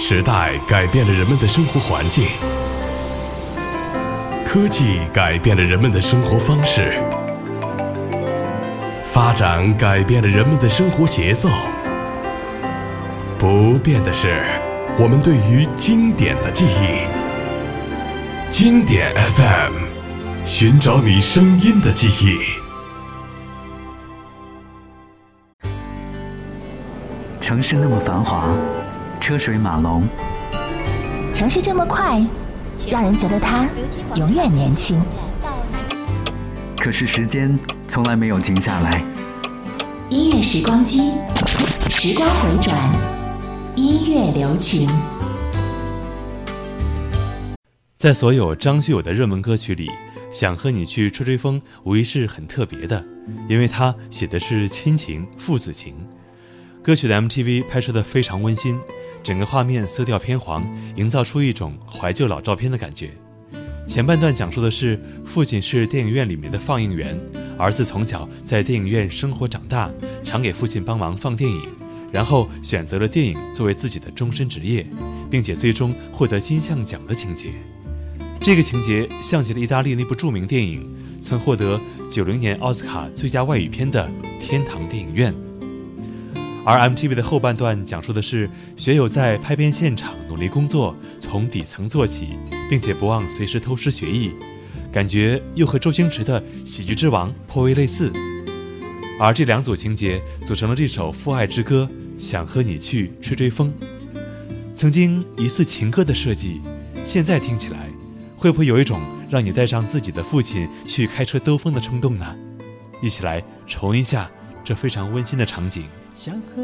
时代改变了人们的生活环境，科技改变了人们的生活方式，发展改变了人们的生活节奏。不变的是我们对于经典的记忆。经典 FM， 寻找你声音的记忆。 城市那么繁华，车水马龙， 城市这么快，让人觉得它永远年轻。 可是时间从来没有停下来。 音乐时光机，时光回转，音乐留情。 在所有张学友的热门歌曲里，想和你去吹吹风无疑是很特别的，因为他写的是亲情、父子情。歌曲的 MTV 拍摄得非常温馨，整个画面色调偏黄，营造出一种怀旧老照片的感觉。前半段讲述的是父亲是电影院里面的放映员，儿子从小在电影院生活长大，常给父亲帮忙放电影，然后选择了电影作为自己的终身职业，并且最终获得金像奖的情节。这个情节像极了意大利那部著名电影，曾获得90年奥斯卡最佳外语片的《天堂电影院》。而 MTV 的后半段讲述的是学友在拍片现场努力工作，从底层做起，并且不忘随时偷师学艺，感觉又和周星驰的《喜剧之王》颇为类似。而这两组情节组成了这首父爱之歌《想和你去吹吹风》。曾经疑似情歌的设计，现在听起来会不会有一种让你带上自己的父亲去开车兜风的冲动呢？一起来重温一下这非常温馨的场景。 想和